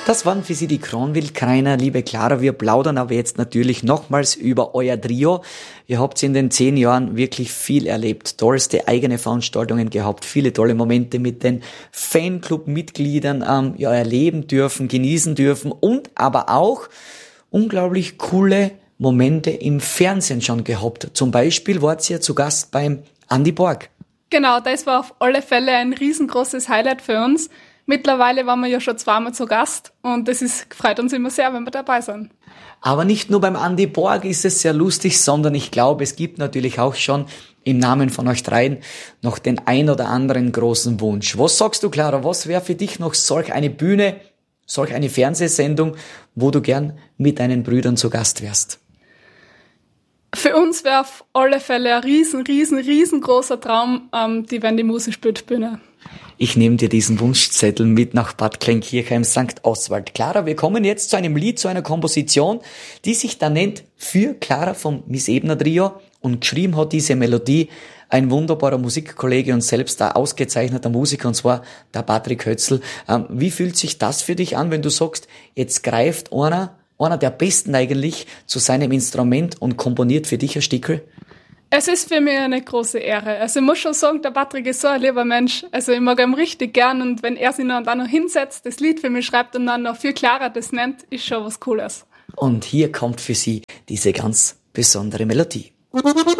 Das waren für Sie die Kronwildkreiner, liebe Clara. Wir plaudern aber jetzt natürlich nochmals über euer Trio. Ihr habt in den 10 Jahren wirklich viel erlebt, tollste eigene Veranstaltungen gehabt, viele tolle Momente mit den Fanclub-Mitgliedern erleben dürfen, genießen dürfen und aber auch unglaublich coole Momente im Fernsehen schon gehabt. Zum Beispiel wart ihr zu Gast beim Andi Borg. Genau, das war auf alle Fälle ein riesengroßes Highlight für uns. Mittlerweile waren wir ja schon 2-mal zu Gast und freut uns immer sehr, wenn wir dabei sind. Aber nicht nur beim Andi Borg ist es sehr lustig, sondern ich glaube, es gibt natürlich auch schon im Namen von euch dreien noch den ein oder anderen großen Wunsch. Was sagst du, Clara, was wäre für dich noch solch eine Bühne, solch eine Fernsehsendung, wo du gern mit deinen Brüdern zu Gast wärst? Für uns wäre auf alle Fälle ein riesengroßer Traum, die Wendy Muse spielt Bühne. Ich nehme dir diesen Wunschzettel mit nach Bad Kleinkirchheim, St. Oswald. Clara, wir kommen jetzt zu einem Lied, zu einer Komposition, die sich da nennt Für Clara vom Miss Ebner Trio, und geschrieben hat diese Melodie ein wunderbarer Musikkollege und selbst ein ausgezeichneter Musiker, und zwar der Patrick Hötzl. Wie fühlt sich das für dich an, wenn du sagst, jetzt greift einer der Besten eigentlich, zu seinem Instrument und komponiert für dich ein Stickel? Es ist für mich eine große Ehre. Also ich muss schon sagen, der Patrick ist so ein lieber Mensch. Also ich mag ihn richtig gern, und wenn er sich dann noch hinsetzt, das Lied für mich schreibt und dann noch Für Clara das nennt, ist schon was Cooles. Und hier kommt für Sie diese ganz besondere Melodie.